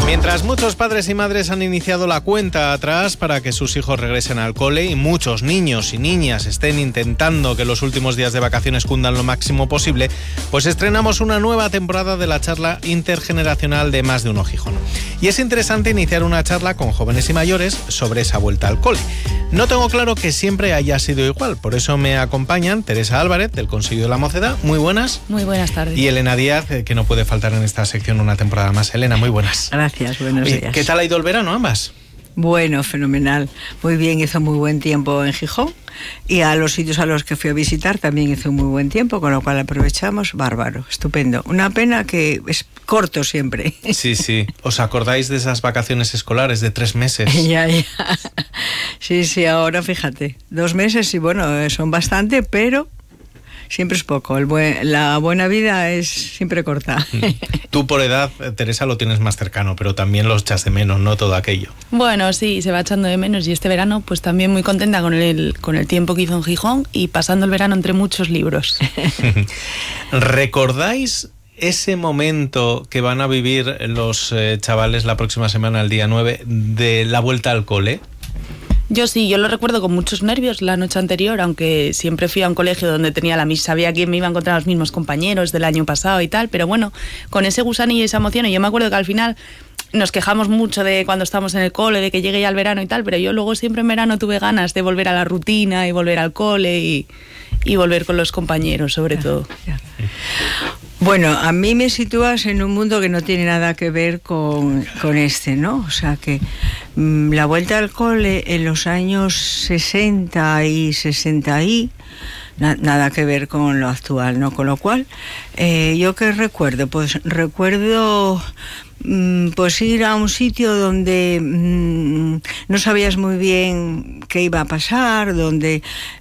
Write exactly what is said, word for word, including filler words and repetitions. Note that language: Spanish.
Mientras muchos padres y madres han iniciado la cuenta atrás para que sus hijos regresen al cole y muchos niños y niñas estén intentando que los últimos días de vacaciones cundan lo máximo posible, pues estrenamos una nueva temporada de la charla intergeneracional de Más de Uno Gijón. Y es interesante iniciar una charla con jóvenes y mayores sobre esa vuelta al cole. No tengo claro que siempre haya sido igual, por eso me acompañan Teresa Álvarez, del Consiglio de la Mocedad. Muy buenas. Muy buenas tardes. Y Elena Díaz, que no puede faltar en esta sección una temporada más. Elena, muy buenas. Gracias, buenos Oye, días. ¿qué tal ha ido el verano, ambas? Bueno, fenomenal. Muy bien, hizo muy buen tiempo en Gijón. Y a los sitios a los que fui a visitar también hizo muy buen tiempo, con lo cual aprovechamos. Bárbaro, estupendo. Una pena que es corto siempre. Sí, sí. ¿Os acordáis de esas vacaciones escolares de tres meses? Ya, ya. Sí, sí, ahora fíjate. Dos meses y bueno, son bastante, pero siempre es poco. El buen, la buena vida es siempre corta. Tú por edad, Teresa, lo tienes más cercano, pero también lo echas de menos, ¿no? Todo aquello. Bueno, sí, se va echando de menos y este verano pues también muy contenta con el, con el tiempo que hizo en Gijón y pasando el verano entre muchos libros. ¿Recordáis ese momento que van a vivir los eh, chavales la próxima semana, el día nueve, de la vuelta al cole? Yo sí, yo lo recuerdo con muchos nervios la noche anterior, aunque siempre fui a un colegio donde tenía la misma, sabía que me iba a encontrar los mismos compañeros del año pasado y tal, pero bueno, con ese gusanillo y esa emoción, y yo me acuerdo que al final nos quejamos mucho de cuando estábamos en el cole, de que llegue ya el verano y tal, pero yo luego siempre en verano tuve ganas de volver a la rutina y volver al cole y, y volver con los compañeros, sobre todo. Bueno, a mí me sitúas en un mundo que no tiene nada que ver con, con este, ¿no? O sea que mmm, la vuelta al cole en los años sesenta y sesenta y na, nada que ver con lo actual, ¿no? Con lo cual, eh, ¿yo qué recuerdo? Pues recuerdo mmm, pues ir a un sitio donde mmm, no sabías muy bien qué iba a pasar, donde